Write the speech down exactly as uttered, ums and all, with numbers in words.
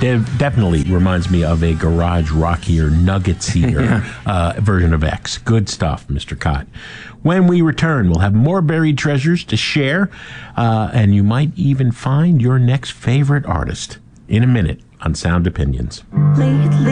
de- definitely reminds me of a garage rockier, nugget-seater yeah. uh, version of X. Good stuff, Mister Cott. When we return, we'll have more buried treasures to share, uh, and you might even find your next favorite artist in a minute on Sound Opinions. Lately